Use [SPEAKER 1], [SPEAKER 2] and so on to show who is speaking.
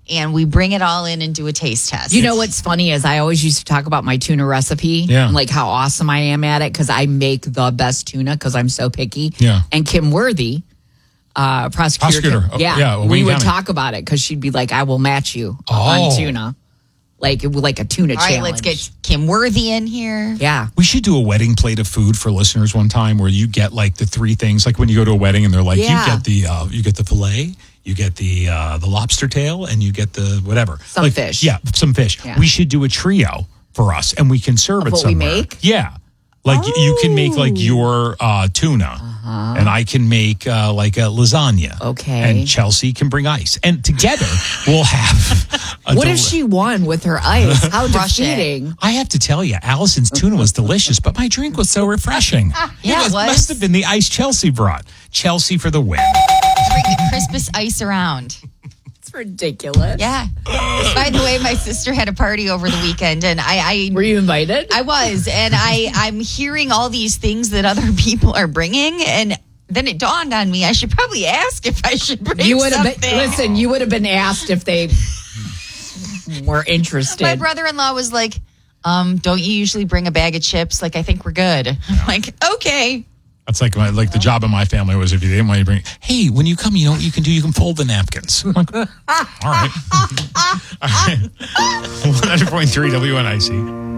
[SPEAKER 1] and we bring it all in and do a taste test.
[SPEAKER 2] You know what's funny is I always used to talk about my tuna recipe, and like how awesome I am at it because I make the best tuna because I'm so picky.
[SPEAKER 3] Yeah.
[SPEAKER 2] And Kim Worthy, prosecutor. We would talk about it because she'd be like, "I will match you on tuna." Like a tuna challenge.
[SPEAKER 1] All right, let's get Kim Worthy in here.
[SPEAKER 2] Yeah.
[SPEAKER 3] We should do a wedding plate of food for listeners one time where you get like the three things. Like when you go to a wedding and they're like, you get the filet, you get the lobster tail, and you get the whatever.
[SPEAKER 2] Some fish.
[SPEAKER 3] Yeah, some fish. Yeah. We should do a trio for us, and we can serve it somewhere.
[SPEAKER 2] What we make?
[SPEAKER 3] Yeah. Like you can make like your tuna, and I can make like a lasagna.
[SPEAKER 2] Okay.
[SPEAKER 3] And Chelsea can bring ice, and together we'll have.
[SPEAKER 2] What if she won with her ice? How defeating!
[SPEAKER 3] I have to tell you, Allison's tuna was delicious, but my drink was so refreshing.
[SPEAKER 1] Yeah, it was.
[SPEAKER 3] Must have been the ice Chelsea brought. Chelsea for the win.
[SPEAKER 1] Bring the crispest ice around.
[SPEAKER 2] Ridiculous.
[SPEAKER 1] Yeah. By the way, my sister had a party over the weekend, and I
[SPEAKER 2] were you invited?
[SPEAKER 1] I was, and I'm hearing all these things that other people are bringing, and then it dawned on me I should probably ask if I should bring something.
[SPEAKER 2] Listen, you would have been asked if they were interested.
[SPEAKER 1] My brother-in-law was like, "Don't you usually bring a bag of chips? Like, I think we're good." I'm like, okay.
[SPEAKER 3] That's like the job in my family was if you didn't want to bring. Hey, when you come, you know what you can do? You can fold the napkins. I'm like, all right. 100.3 WNIC.